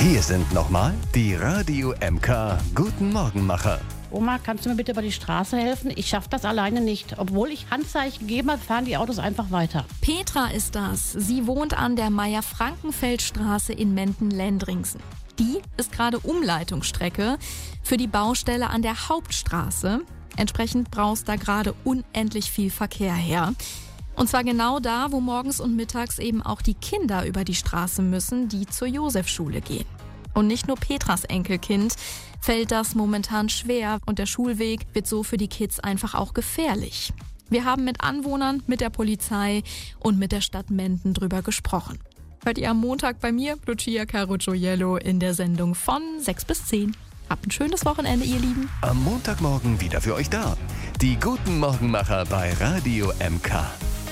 Hier sind nochmal die Radio MK Guten Morgenmacher. Oma, kannst du mir bitte über die Straße helfen? Ich schaffe das alleine nicht. Obwohl ich Handzeichen gegeben habe, fahren die Autos einfach weiter. Petra ist das. Sie wohnt an der Meier-Frankenfeld-Straße in Menden-Lendringsen. Die ist gerade Umleitungsstrecke für die Baustelle an der Hauptstraße. Entsprechend braust da gerade unendlich viel Verkehr her. Und zwar genau da, wo morgens und mittags eben auch die Kinder über die Straße müssen, die zur Josefschule gehen. Und nicht nur Petras Enkelkind fällt das momentan schwer und der Schulweg wird so für die Kids einfach auch gefährlich. Wir haben mit Anwohnern, mit der Polizei und mit der Stadt Menden drüber gesprochen. Hört ihr am Montag bei mir, Lucia Carugioiello, in der Sendung von 6 bis 10. Habt ein schönes Wochenende, ihr Lieben. Am Montagmorgen wieder für euch da. Die Guten Morgenmacher bei Radio MK.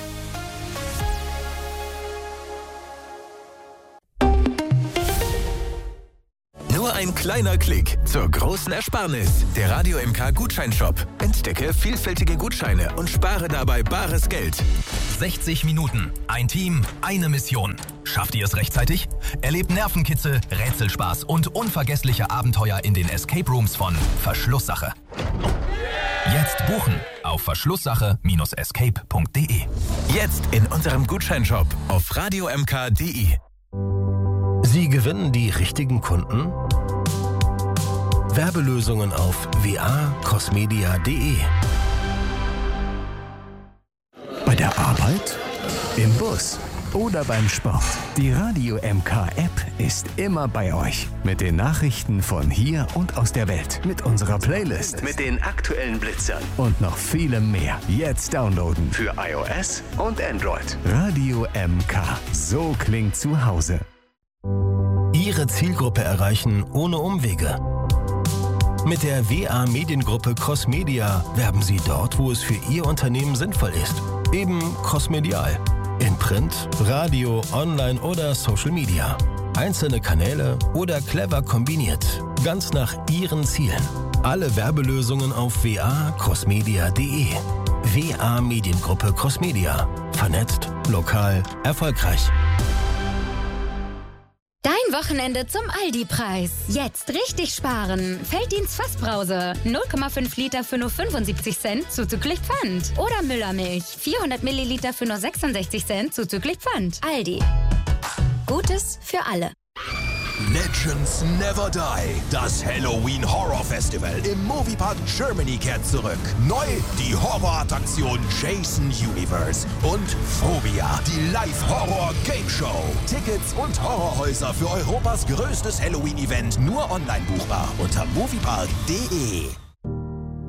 Nur ein kleiner Klick zur großen Ersparnis. Der Radio MK Gutscheinshop. Entdecke vielfältige Gutscheine und spare dabei bares Geld. 60 Minuten, ein Team, eine Mission. Schafft ihr es rechtzeitig? Erlebt Nervenkitzel, Rätselspaß und unvergessliche Abenteuer in den Escape Rooms von Verschlusssache. Jetzt buchen auf verschlusssache-escape.de. Jetzt in unserem Gutscheinshop auf radiomk.de. Sie gewinnen die richtigen Kunden? Werbelösungen auf va-cosmedia.de. Bei der Arbeit, im Bus oder beim Sport. Die Radio MK App ist immer bei euch. Mit den Nachrichten von hier und aus der Welt. Mit unserer Playlist. Mit den aktuellen Blitzern. Und noch vielem mehr. Jetzt downloaden für iOS und Android. Radio MK. So klingt zu Hause. Ihre Zielgruppe erreichen ohne Umwege. Mit der WA Mediengruppe Crossmedia werben Sie dort, wo es für Ihr Unternehmen sinnvoll ist. Eben crossmedial. In Print, Radio, Online oder Social Media. Einzelne Kanäle oder clever kombiniert. Ganz nach Ihren Zielen. Alle Werbelösungen auf va-crossmedia.de. WA Mediengruppe Crossmedia. Vernetzt, lokal, erfolgreich. Dein Wochenende zum Aldi-Preis. Jetzt richtig sparen. Felddienst Fassbrause. 0,5 Liter für nur 75 Cent zuzüglich Pfand. Oder Müllermilch. 400 Milliliter für nur 66 Cent zuzüglich Pfand. Aldi. Gutes für alle. Legends Never Die. Das Halloween Horror Festival im Moviepark Germany kehrt zurück. Neu die Horrorattraktion Jason Universe und Phobia, die Live-Horror-Game-Show. Tickets und Horrorhäuser für Europas größtes Halloween-Event nur online buchbar unter moviepark.de.